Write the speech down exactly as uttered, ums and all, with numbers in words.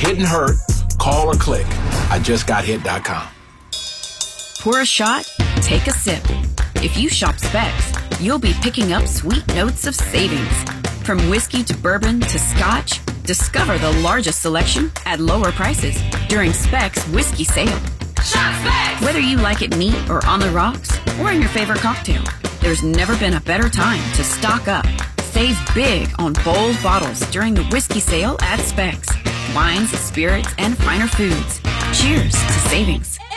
Hit and Hurt, call or click. I just got hit dot com. Pour a shot, take a sip. If you shop Specs, you'll be picking up sweet notes of savings. From whiskey to bourbon to scotch, discover the largest selection at lower prices during Specs Whiskey Sale. Shop Specs! Whether you like it neat or on the rocks or in your favorite cocktail, there's never been a better time to stock up. Save big on bold bottles during the Whiskey Sale at Specs. Wines, spirits, and finer foods. Cheers to savings.